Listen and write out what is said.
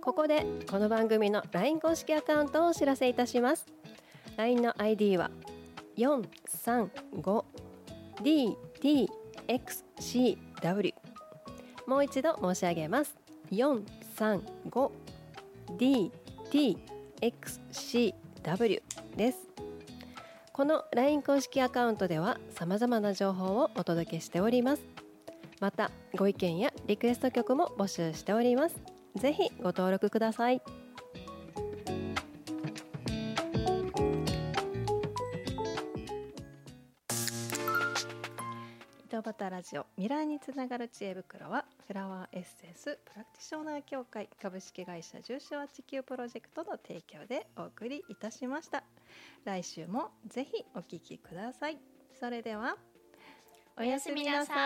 ここでこの番組の LINE 公式アカウントをお知らせいたします。 LINE の ID は 435DTXCW。 もう一度申し上げます。 435DTXCW です。この LINE 公式アカウントでは様々な情報をお届けしております。またご意見やリクエスト曲も募集しております。ぜひご登録ください。 井戸端ラジオ未来につながる知恵袋はフラワーエッセンスプラクティショナー協会株式会社住所は地球プロジェクトの提供でお送りいたしました。来週もぜひお聞きください。それではおやすみなさい。